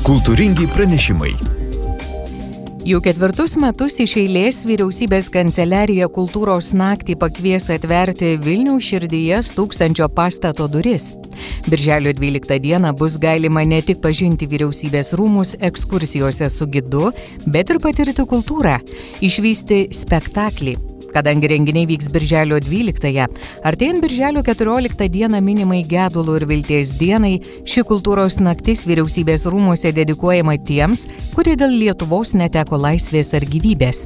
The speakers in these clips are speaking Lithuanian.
Kultūringi pranešimai. Jau 4 metus iš eilės vyriausybės kanceliarija kultūros naktį pakvies atverti Vilniaus širdyje stūksančio pastato duris. Birželio 12 dieną bus galima ne tik pažinti vyriausybės rūmus ekskursijose su gidu, bet ir patirti kultūrą, išvysti spektaklį. Kadangi renginiai vyks Birželio 12-ąją, artėjant Birželio 14 dieną minimai Gedulo ir Vilties dienai, ši kultūros naktis vyriausybės rūmuose dedikuojama tiems, kurie dėl Lietuvos neteko laisvės ar gyvybės.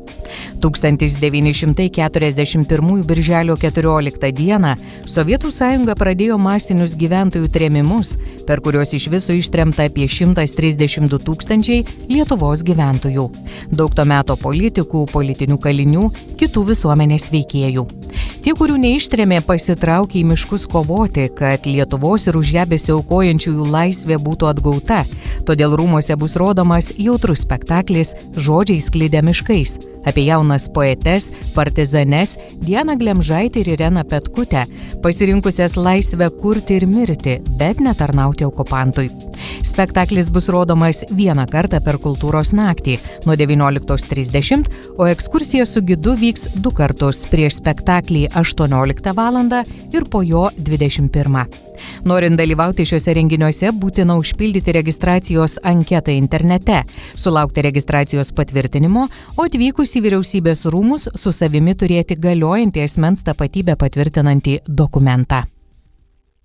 1941 Birželio 14 dieną Sovietų sąjunga pradėjo masinius gyventojų trėmimus, per kuriuos iš viso ištremta apie 132 000 Lietuvos gyventojų. Daug to meto politikų, politinių kalinių, kitų visuomenės veikėjų. Tie, kurių neištrėmė, pasitraukė į miškus kovoti, kad Lietuvos ir už ją besiaukojančiųjų laisvė būtų atgauta. Todėl rūmuose bus rodomas jautrus spektaklis Žodžiai sklidę miškais apie jaunas poetes, partizanes Dianą Glemžaitę ir Ireną Petkutę, pasirinkusias laisvę kurti ir mirti, bet netarnauti okupantui. Spektaklis bus rodomas vieną kartą per kultūros naktį nuo 19:30, o ekskursija su gidu vyks 2 kartus prieš spektaklį 18 val. Ir po jo 21. Norint dalyvauti šiuose renginiuose, būtina užpildyti registracijos anketą internete, sulaukti registracijos patvirtinimo, o atvykus į vyriausybės rūmus su savimi turėti galiojantį asmens tapatybę patvirtinantį dokumentą.